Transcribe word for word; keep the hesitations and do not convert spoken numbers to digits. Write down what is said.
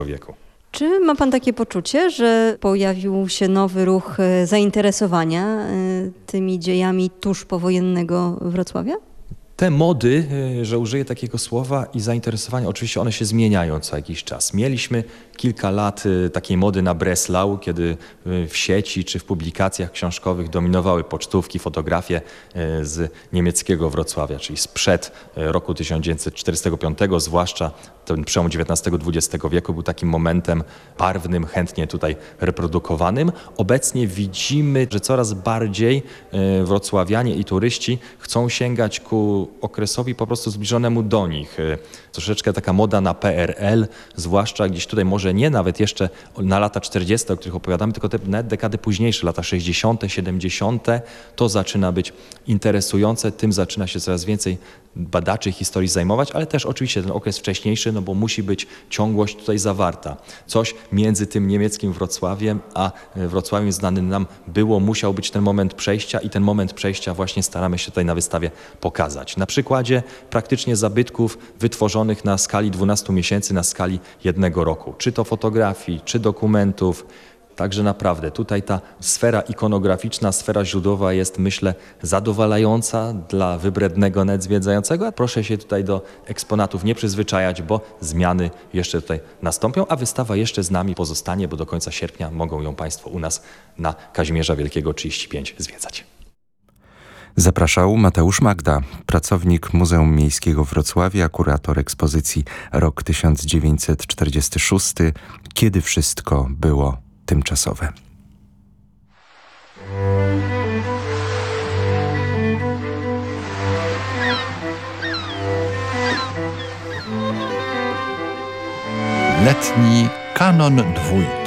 wieku. Czy ma pan takie poczucie, że pojawił się nowy ruch e, zainteresowania e, tymi dziejami tuż powojennego Wrocławia? Te mody, że użyję takiego słowa, i zainteresowania, oczywiście one się zmieniają co jakiś czas. Mieliśmy kilka lat takiej mody na Breslau, kiedy w sieci czy w publikacjach książkowych dominowały pocztówki, fotografie z niemieckiego Wrocławia, czyli sprzed roku tysiąc dziewięćset czterdziestego piątego, zwłaszcza ten przełom dziewiętnastego dwudziestego wieku był takim momentem barwnym, chętnie tutaj reprodukowanym. Obecnie widzimy, że coraz bardziej wrocławianie i turyści chcą sięgać ku okresowi po prostu zbliżonemu do nich. Troszeczkę taka moda na P R L, zwłaszcza gdzieś tutaj może nie nawet jeszcze na lata czterdzieste, o których opowiadamy, tylko te nawet dekady późniejsze, lata sześćdziesiąte, siedemdziesiąte. To zaczyna być interesujące, tym zaczyna się coraz więcej badaczy historii zajmować, ale też oczywiście ten okres wcześniejszy, no bo musi być ciągłość tutaj zawarta. Coś między tym niemieckim Wrocławiem a Wrocławiem znanym nam było, musiał być ten moment przejścia i ten moment przejścia właśnie staramy się tutaj na wystawie pokazać. Na przykładzie praktycznie zabytków wytworzonych na skali dwunastu miesięcy, na skali jednego roku. Czy to fotografii, czy dokumentów. Także naprawdę tutaj ta sfera ikonograficzna, sfera źródłowa jest, myślę, zadowalająca dla wybrednego net zwiedzającego. A proszę się tutaj do eksponatów nie przyzwyczajać, bo zmiany jeszcze tutaj nastąpią, a wystawa jeszcze z nami pozostanie, bo do końca sierpnia mogą ją Państwo u nas na Kazimierza Wielkiego trzydzieści pięć zwiedzać. Zapraszał Mateusz Magda, pracownik Muzeum Miejskiego Wrocławia, kurator ekspozycji rok tysiąc dziewięćset czterdziesty szósty, kiedy wszystko było tymczasowe. Letni kanon dwójki.